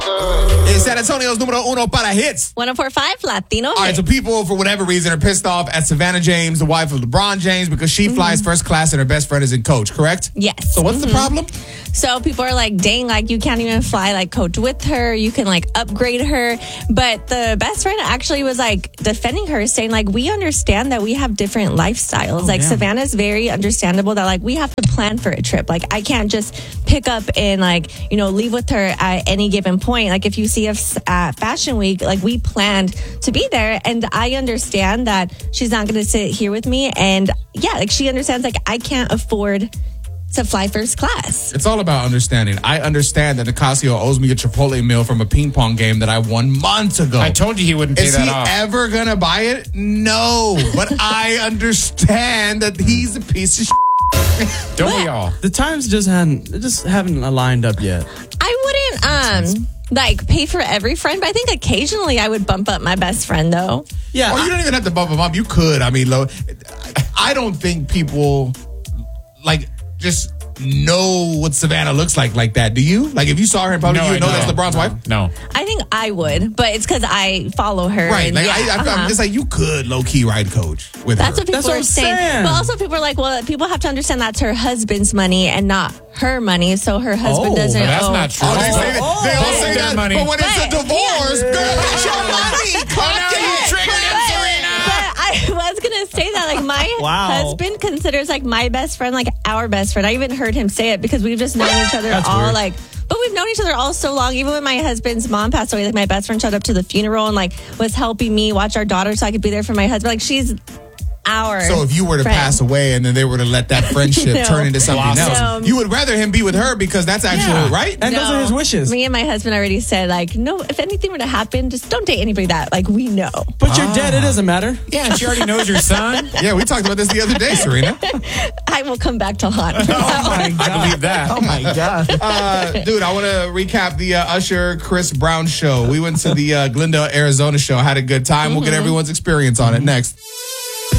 It's San Antonio's numero uno para hits. 104.5 Latino. All right, so people, for whatever reason, are pissed off at Savannah James, the wife of LeBron James, because she flies first class and her best friend is in coach, correct? Yes. So what's the problem? So people are like, dang, like you can't even fly like coach with her. You can like upgrade her. But the best friend actually was like defending her, saying like, we understand that we have different lifestyles. Savannah's very understandable that like we have to plan for a trip. Like I can't just pick up and like, leave with her at any given point. Like if you see us at Fashion Week, like we planned to be there. And I understand that she's not going to sit here with me. And yeah, like she understands like I can't afford to fly first class. It's all about understanding. I understand that Nicasio owes me a Chipotle meal from a ping pong game that I won months ago. I told you he wouldn't pay that off. Is he ever going to buy it? No. But I understand that he's a piece of shit. Don't we all? The times just haven't lined up yet. I wouldn't like pay for every friend, but I think occasionally I would bump up my best friend though. Yeah. Or you don't even have to bump him up. You could. I mean, I don't think people like just know what Savannah looks like that. Do you? Like if you saw her in public, you would know that's LeBron's wife? No. I think I would, but it's because I follow her. Right. And Like I'm just like you could low key ride coach with That's her. what people are saying. But also people are like, well, people have to understand that's her husband's money and not her money. So her husband doesn't but that's owe. not true. Oh, they all say that, money. but when it's a divorce, girl, it's your money. Clock it. Triggered him, Serena. But I was going to say that, like, my husband considers, like, my best friend, like, our best friend. I even heard him say it because we've just known each other but we've known each other all so long. Even when my husband's mom passed away, like, my best friend showed up to the funeral and, like, was helping me watch our daughter so I could be there for my husband. Like, she's our So if you were to friend. pass away and then they were to let that friendship turn into something else, you would rather him be with her because that's actually right? And those are his wishes. Me and my husband already said, like, no, if anything were to happen, just don't date anybody that, like, we know. But you're dead. It doesn't matter. Yeah, and she already knows your son. Yeah, we talked about this the other day, Serena. I will come back to haunt. I believe that. Oh my God. Dude, I want to recap the Usher Chris Brown show. We went to the Glendale, Arizona show, had a good time. We'll get everyone's experience on it next.